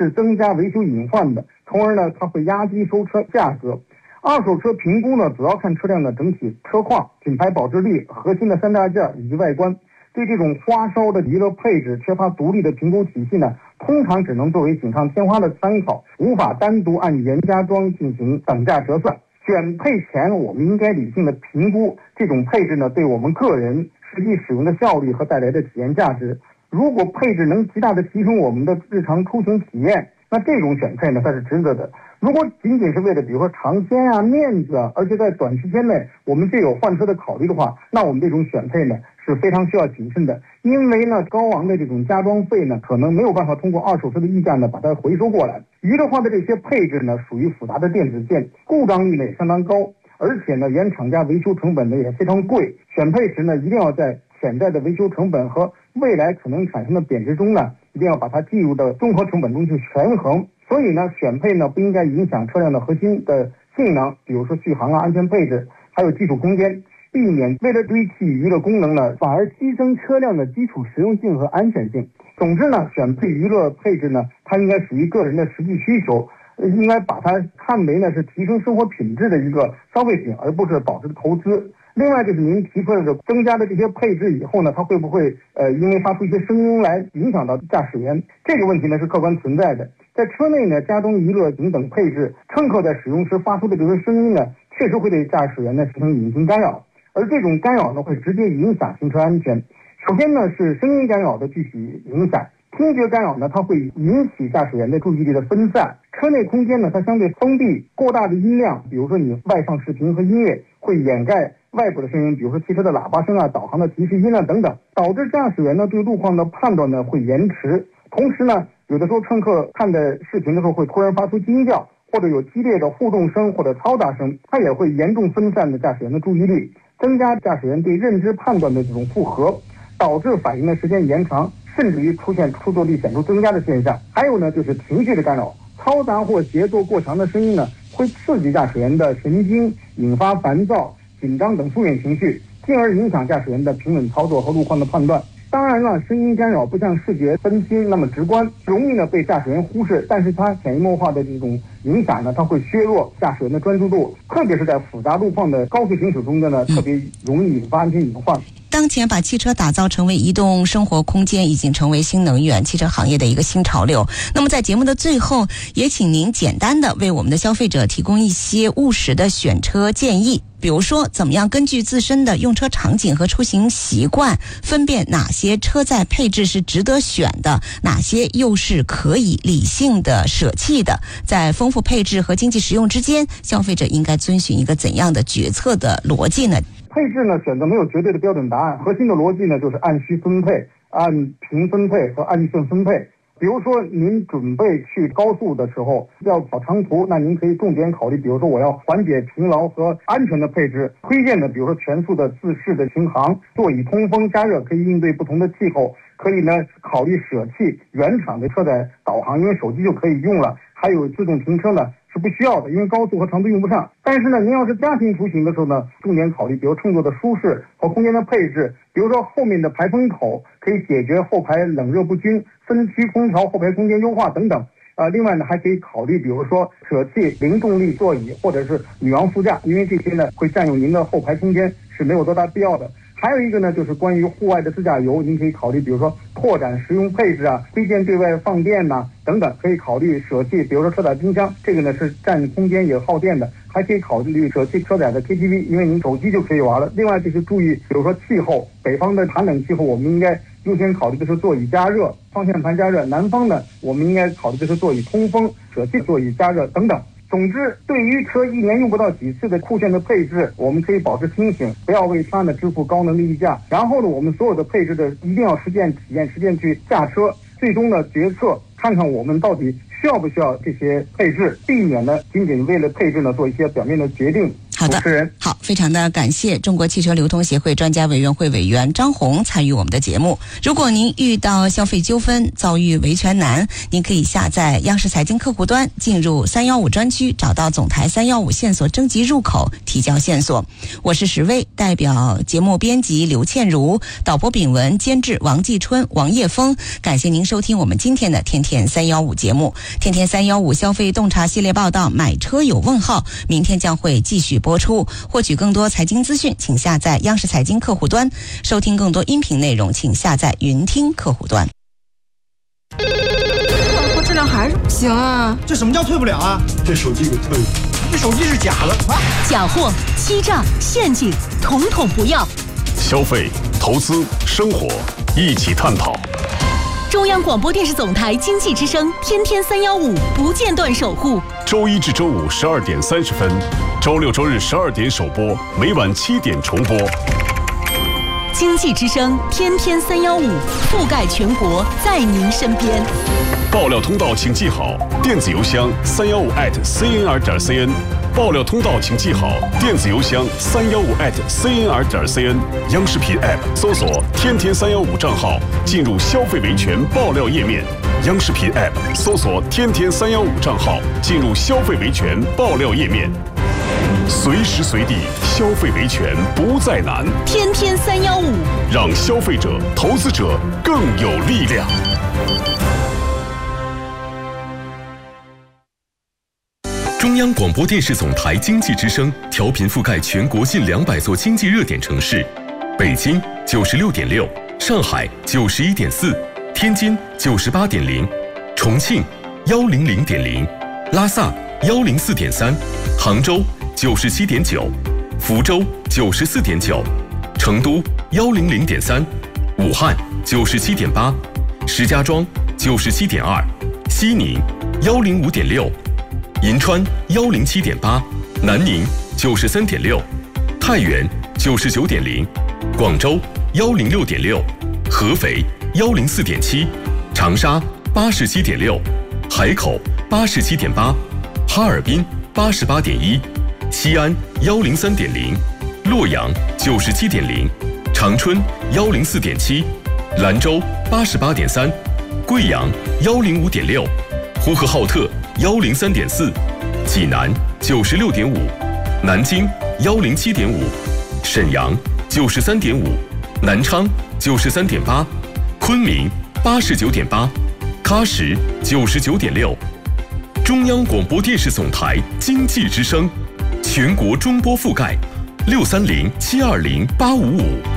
是增加维修隐患的，从而呢它会压低收车价格。二手车评估呢，主要看车辆的整体车况、品牌保值率、核心的3大件以及外观。对这种花哨的娱乐配置缺乏独立的评估体系呢，通常只能作为锦上添花的参考，无法单独按原加装进行等价折算。选配前，我们应该理性的评估这种配置呢对我们个人实际使用的效率和带来的体验价值。如果配置能极大的提升我们的日常出行体验，那这种选配呢它是值得的。如果仅仅是为了比如说尝鲜啊、面子啊，而且在短时间内我们就有换车的考虑的话，那我们这种选配呢是非常需要谨慎的。因为呢高昂的这种加装费呢可能没有办法通过二手车的溢价呢把它回收过来。娱乐化的这些配置呢属于复杂的电子件，故障率呢也相当高，而且呢原厂家维修成本呢也非常贵。选配时呢一定要在潜在的维修成本和未来可能产生的贬值中呢，一定要把它计入到综合成本中去权衡。所以呢，选配呢不应该影响车辆的核心的性能，比如说续航啊、安全配置，还有基础空间，避免为了堆砌娱乐功能呢，反而牺牲车辆的基础实用性和安全性。总之呢，选配娱乐配置呢，它应该属于个人的实际需求，应该把它看为呢是提升生活品质的一个消费品，而不是保值的投资。另外就是您提出来的增加的这些配置以后呢，它会不会因为发出一些声音来影响到驾驶员？这个问题呢是客观存在的。在车内呢加装娱乐等等配置，乘客在使用时发出的这些声音呢，确实会对驾驶员呢形成隐形干扰，而这种干扰呢会直接影响行车安全。首先呢是声音干扰的具体影响。听觉干扰呢，它会引起驾驶员的注意力的分散。车内空间呢，它相对封闭，过大的音量，比如说你外放视频和音乐，会掩盖外部的声音，比如说汽车的喇叭声啊、导航的提示音啊等等，导致驾驶员呢对路况的判断呢会延迟。同时呢，有的时候乘客看的视频的时候会突然发出惊叫，或者有激烈的互动声或者嘈杂声，它也会严重分散的驾驶员的注意力，增加驾驶员对认知判断的这种负荷，导致反应的时间延长，甚至于出现出错率显著增加的现象。还有呢，就是情绪的干扰，嘈杂或节奏过强的声音呢，会刺激驾驶员的神经，引发烦躁、紧张等负面情绪，进而影响驾驶员的平稳操作和路况的判断。当然了，声音干扰不像视觉分析那么直观，容易呢被驾驶员忽视，但是它潜移默化的这种影响呢，它会削弱驾驶员的专注度，特别是在复杂路况的高速行驶中的呢，特别容易引发安全隐患。 当前把汽车打造成为移动生活空间，已经成为新能源汽车行业的一个新潮流。那么在节目的最后，也请您简单的为我们的消费者提供一些务实的选车建议，比如说怎么样根据自身的用车场景和出行习惯，分辨哪些车载配置是值得选的，哪些又是可以理性的舍弃的。在丰富配置和经济实用之间，消费者应该遵循一个怎样的决策的逻辑呢？ 配置呢，选择没有绝对的标准答案，核心的逻辑呢就是按需分配、按平分配和按预算分配。比如说您准备去高速的时候要跑长途，那您可以重点考虑，比如说我要缓解疲劳和安全的配置，推荐的比如说全速的自适的巡航，座椅通风加热，可以应对不同的气候，可以呢考虑舍弃原厂的车载导航，因为手机就可以用了，还有自动停车呢是不需要的，因为高速和长途用不上。但是呢，您要是家庭出行的时候呢，重点考虑比如乘坐的舒适和空间的配置，比如说后面的排风口可以解决后排冷热不均，分区空调后排空间优化等等。另外呢，还可以考虑比如说舍弃零重力座椅或者是女王副驾，因为这些呢会占用您的后排空间，是没有多大必要的。还有一个呢，就是关于户外的自驾游，您可以考虑比如说拓展实用配置啊，推荐对外放电呐等等，可以考虑舍弃比如说车载冰箱，这个呢是占空间也耗电的，还可以考虑舍弃车载的 KTV， 因为您手机就可以玩了。另外就是注意比如说气候，北方的寒冷气候我们应该优先考虑的是座椅加热、方向盘加热，南方呢我们应该考虑的是座椅通风，舍弃座椅加热等等。总之，对于车一年用不到几次的酷炫的配置，我们可以保持清醒，不要为它呢支付高能的溢价。然后呢，我们所有的配置的一定要实践体验，实践去驾车，最终的决策看看我们到底需要不需要这些配置，避免呢仅仅为了配置呢做一些表面的决定。 好的，好， 非常的感谢中国汽车流通协会专家委员会委员张红参与我们的节目。如果您遇到消费纠纷，遭遇维权难，您可以下载央视财经客户端，进入315专区，找到总台315线索征集入口，提交线索。我是石薇，代表节目编辑刘倩茹，导播秉文，监制王继春、王叶峰。感谢您收听我们今天的天天315节目。天天315消费洞察系列报道，买车有问号，明天将会继续播出。获取更多财经资讯，请下载央视财经客户端；收听更多音频内容，请下载云听客户端。 质量还是不行啊！ 这什么叫退不了啊？ 这手机给退了， 这手机是假的啊！ 假货、欺诈、陷阱，统统不要。 消费、投资、生活，一起探讨。 中央广播电视总台经济之声，天天315不间断守护。 周一至周五12点30分，周六周日12点首播，每晚7点重播。 经济之声，天天315，覆盖全国，在您身边。 爆料通道请记好，电子邮箱315@cnr.cn。爆料通道请记好，电子邮箱315@cnr.cn。央视频 App 搜索“天天315”账号，进入消费维权爆料页面。央视频 App 搜索“天天315”账号，进入消费维权爆料页面。随时随地，消费维权不再难。 天天315， 让消费者、投资者更有力量。 中央广播电视总台经济之声调频覆盖全国近200座经济热点城市：北京96.6，上海91.4，天津98.0，重庆100.0，拉萨104.3，杭州97.9，福州94.9，成都100.3，武汉97.8，石家庄97.2，西宁105.6。银川107.8，南宁93.6，太原99.0，广州106.6，合肥104.7，长沙87.6，海口87.8，哈尔滨88.1，西安103.0，洛阳97.0，长春104.7，兰州88.3，贵阳105.6，呼和浩特103.4，济南96.5，南京107.5，沈阳93.5，南昌93.8，昆明89.8，喀什99.6。中央广播电视总台经济之声，全国中波覆盖，630-720-855。